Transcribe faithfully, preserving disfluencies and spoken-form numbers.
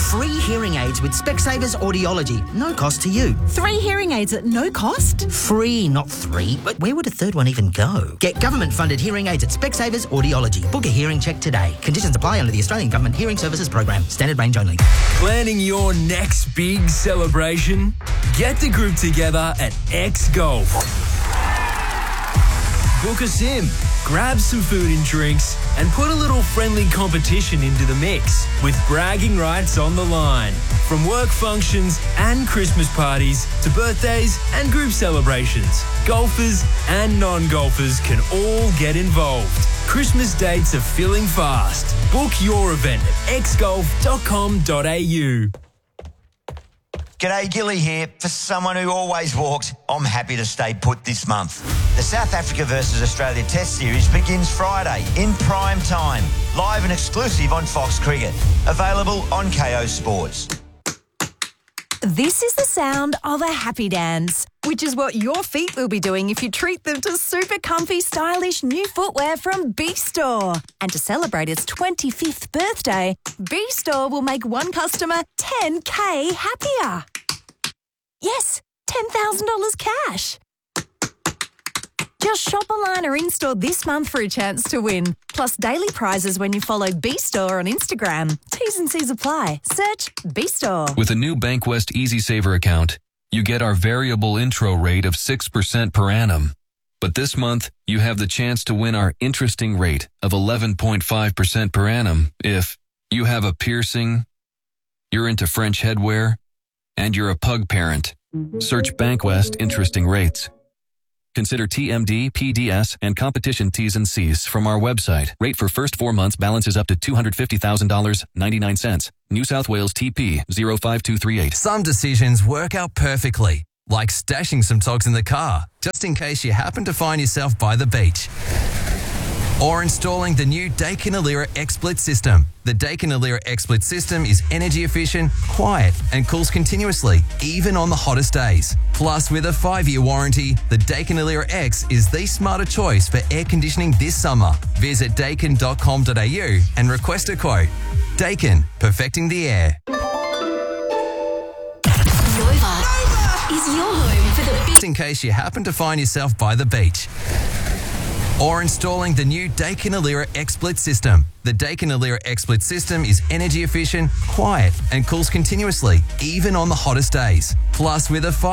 free hearing aids with Specsavers Audiology. No cost to you. Three hearing aids at no cost? Free, not three. But where would a third one even go? Get government-funded hearing aids at Specsavers Audiology. Book a hearing check today. Conditions apply under the Australian Government Hearing Services Program. Standard range only. Planning your next big celebration? Get the group together at X Golf. Book a sim, grab some food and drinks, and put a little friendly competition into the mix with bragging rights on the line. From work functions and Christmas parties to birthdays and group celebrations, golfers and non-golfers can all get involved. Christmas dates are filling fast. Book your event at x golf dot com dot a u. G'day, Gilly here. For someone who always walks, I'm happy to stay put this month. The South Africa versus Australia Test Series begins Friday in prime time, live and exclusive on Fox Cricket. Available on K O Sports. This is the sound of a happy dance, which is what your feet will be doing if you treat them to super comfy, stylish new footwear from B-Store. And to celebrate its twenty-fifth birthday, B-Store will make one customer ten K happier. Yes, ten thousand dollars cash. Just shop online or in-store this month for a chance to win. Plus daily prizes when you follow B-Store on Instagram. T's and C's apply. Search B-Store. With a new Bankwest Easy Saver account, you get our variable intro rate of six percent per annum. But this month, you have the chance to win our interesting rate of eleven point five percent per annum if you have a piercing, you're into French headwear, and you're a pug parent. Search Bankwest Interesting Rates. Consider T M D, P D S, and competition T's and C's from our website. Rate for first four months balances up to two hundred fifty thousand dollars and ninety-nine cents. New South Wales T P zero five two three eight. Some decisions work out perfectly, like stashing some togs in the car, just in case you happen to find yourself by the beach. Or installing the new Daikin Alira XSplit system. The Daikin Alira XSplit system is energy efficient, quiet, and cools continuously, even on the hottest days. Plus, with a five-year warranty, the Daikin Alira X is the smarter choice for air conditioning this summer. Visit daikin dot com dot a u and request a quote. Daikin, perfecting the air. Nova is your home for the big... Just in case you happen to find yourself by the beach. Or installing the new Daikin Alira XSplit system. The Daikin Alira XSplit system is energy efficient, quiet, and cools continuously, even on the hottest days. Plus, with a five